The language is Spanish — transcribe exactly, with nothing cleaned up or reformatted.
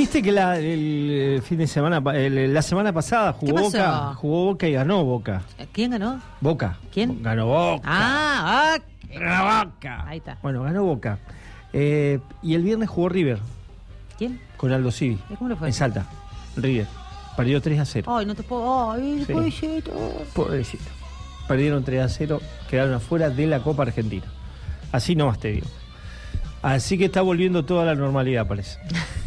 Viste que la, el fin de semana, el, la semana pasada jugó ¿Qué Boca, pasó? jugó Boca y ganó Boca. ¿Quién ganó? Boca. ¿Quién? Ganó Boca. Ah, ah. Ganó Boca. Ahí está. Bueno, ganó Boca. Eh, y el viernes jugó River ¿Quién? con Aldo Civi. ¿Y cómo le fue? En Salta. River. Perdió tres a cero. Ay, no te puedo. Ay, Sí. pobrecito. Pobrecito. Perdieron tres a cero, quedaron afuera de la Copa Argentina. Así nomás te digo. Así que está volviendo toda la normalidad, parece.